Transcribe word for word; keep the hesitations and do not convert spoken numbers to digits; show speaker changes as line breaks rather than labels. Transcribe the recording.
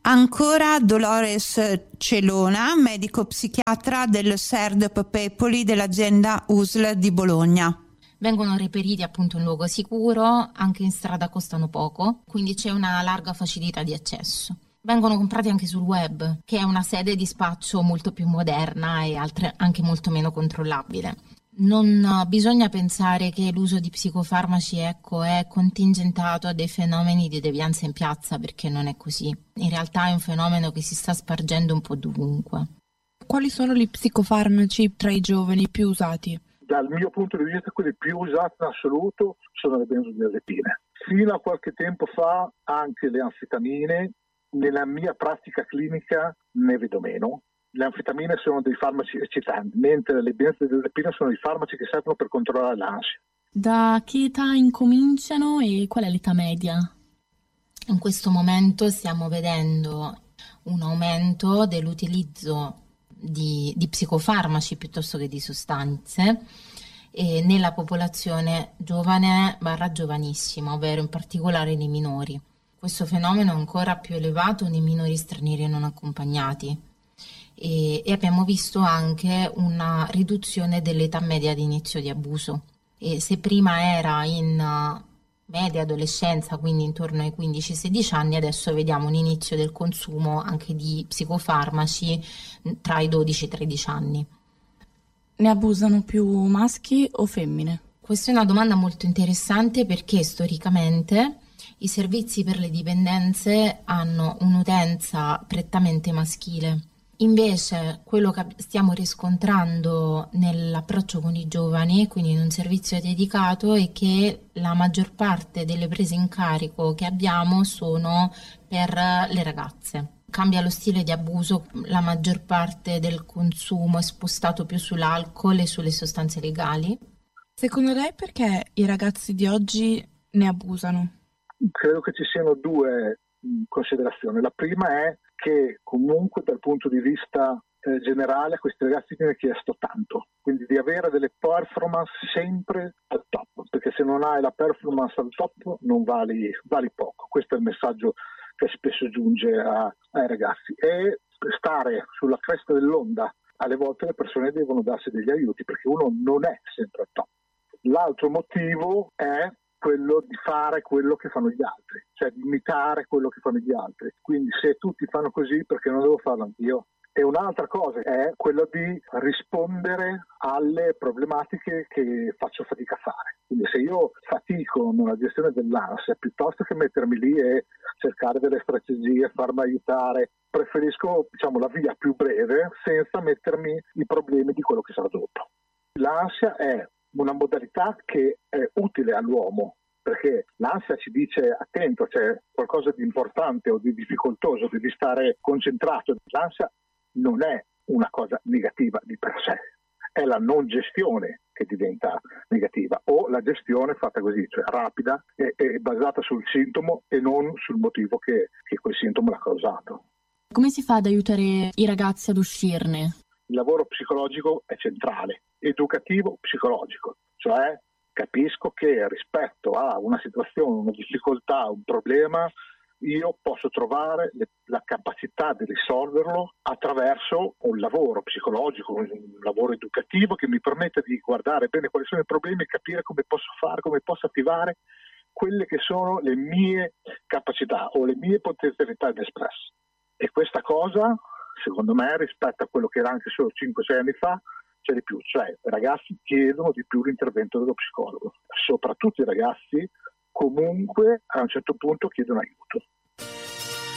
Ancora Dolores Celona, medico psichiatra del S E R D Pepoli dell'azienda U S L di Bologna.
Vengono reperiti appunto in luogo sicuro, anche in strada costano poco, quindi c'è una larga facilità di accesso. Vengono comprati anche sul web, che è una sede di spaccio molto più moderna e altre anche molto meno controllabile. Non bisogna pensare che l'uso di psicofarmaci, ecco, è contingentato a dei fenomeni di devianza in piazza, perché non è così. In realtà è un fenomeno che si sta spargendo un po' dovunque.
Quali sono gli psicofarmaci tra i giovani più usati?
Dal mio punto di vista quelli più usati in assoluto sono le benzodiazepine. Fino a qualche tempo fa anche le anfetamine. Nella mia pratica clinica ne vedo meno. Le anfetamine sono dei farmaci eccitanti, mentre le benzodiazepine sono dei farmaci che servono per controllare l'ansia.
Da che età incominciano e qual è l'età media?
In questo momento stiamo vedendo un aumento dell'utilizzo di, di psicofarmaci piuttosto che di sostanze e nella popolazione giovane barra giovanissima, ovvero in particolare nei minori. Questo fenomeno è ancora più elevato nei minori stranieri non accompagnati e, e abbiamo visto anche una riduzione dell'età media di inizio di abuso. E se prima era in uh, media adolescenza, quindi intorno ai quindici sedici anni, adesso vediamo un inizio del consumo anche di psicofarmaci tra i dodici e i tredici anni.
Ne abusano più maschi o femmine?
Questa è una domanda molto interessante perché storicamente i servizi per le dipendenze hanno un'utenza prettamente maschile. Invece quello che stiamo riscontrando nell'approccio con i giovani, quindi in un servizio dedicato, è che la maggior parte delle prese in carico che abbiamo sono per le ragazze. Cambia lo stile di abuso, la maggior parte del consumo è spostato più sull'alcol e sulle sostanze legali.
Secondo lei perché i ragazzi di oggi ne abusano?
Credo che ci siano due considerazioni. La prima è che comunque dal punto di vista eh, generale a questi ragazzi viene chiesto tanto, quindi di avere delle performance sempre al top, perché se non hai la performance al top non vali, vali poco. Questo è il messaggio che spesso giunge a, ai ragazzi. E stare sulla cresta dell'onda, alle volte le persone devono darsi degli aiuti perché uno non è sempre al top. L'altro motivo è quello di fare quello che fanno gli altri, cioè di imitare quello che fanno gli altri. Quindi se tutti fanno così, perché non devo farlo anch'io? E un'altra cosa è quello di rispondere alle problematiche che faccio fatica a fare. Quindi se io fatico nella gestione dell'ansia, piuttosto che mettermi lì e cercare delle strategie, farmi aiutare, preferisco, diciamo, la via più breve senza mettermi i problemi di quello che sarà dopo. L'ansia è una modalità che è utile all'uomo, perché l'ansia ci dice attento, c'è qualcosa di importante o di difficoltoso, devi stare concentrato. L'ansia non è una cosa negativa di per sé, è la non gestione che diventa negativa, o la gestione fatta così, cioè rapida e, e basata sul sintomo e non sul motivo che, che quel sintomo l'ha causato.
Come si fa ad aiutare i ragazzi ad uscirne?
Il lavoro psicologico è centrale, educativo psicologico, cioè capisco che rispetto a una situazione, una difficoltà, un problema, io posso trovare le, la capacità di risolverlo attraverso un lavoro psicologico, un lavoro educativo che mi permetta di guardare bene quali sono i problemi e capire come posso fare, come posso attivare quelle che sono le mie capacità o le mie potenzialità di espresso. E questa cosa, secondo me, rispetto a quello che era anche solo cinque sei anni fa, c'è di più, cioè i ragazzi chiedono di più l'intervento dello psicologo, soprattutto i ragazzi comunque a un certo punto chiedono aiuto.